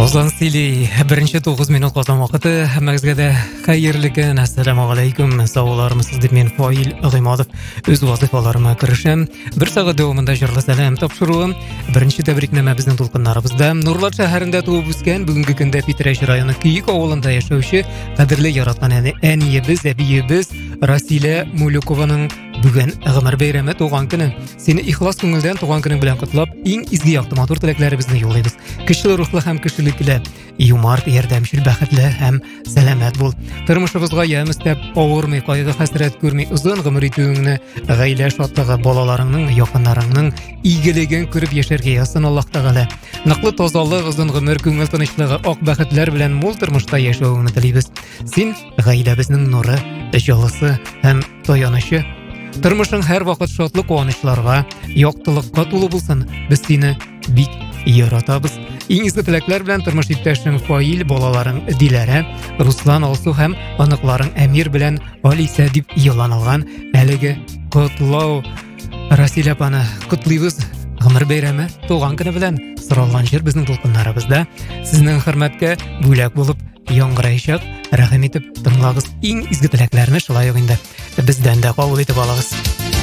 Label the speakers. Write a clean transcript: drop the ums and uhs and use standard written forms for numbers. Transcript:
Speaker 1: Озан Сили, бірінші 9 минут қосам уақыты, мәгізге де қайырлыгын, ассаламу алейкум, сауларымыз деп мен Фаил Ғимадов өз вазифаларыма кірішім. Бір сағат дауымында жырлы сәлем тапшыруым. Бірінші тәбірікнәмә біздің толқынларыбызда. Нұрлат шәһәрінде туып өскен, бүгінгі күнде Питрәш районы Күйік ауылында яшәүші, қадірлі яратқан әниебіз, әбиебіз Расилә Мулюкованың бүгін ғымыр бәйрәме туған күні. Сені ихлас көңілден туған күнің білән құтлап, ең изгі яқты матур тілекләребізді жолдайбыз. Кішілі рухлы һәм кішіліклі, юмарт, ярдәмшіл, бәхетлі һәм сәламәт бол. Тормышыбызга ямыстап, авырмый, кайгы хәсрәт күрмей, озын ғымыр итүеңне, гаилә шатлыгы, балаларыңның, якыннарыңның игелеген күреп яшәргә язсын Аллаһ Тәгалә. Ныклы тазалык, озын ғымыр, күңел тынычлыгы, ак бәхетләр белән мул тормышта яшәүеңне телибез. Син гаиләбезнең нуры, җылысы һәм таянышы. Тормышың һәр вакыт шатлы куанычларга, яктылыкка тулы булсын. Без сине бик яратабыз. Иң изге теләкләр белән тормыш иптәшең Фаил, балаларың Диләрә, Руслан, Алсу һәм аныкларың Әмир белән Алиса дип еланылган әлеге котлау Расилә апаны котлыйбыз. Гомер бәйрәме туган көне белән сыралган җыр безнең тулкыннарыбызда сезнең хөрмәткә бүләк булып яңгырайчак. Рәхим итеп тыңлагыз, иң изге теләкләрне шулай ук инде бездән дә кабул итеп алыгыз.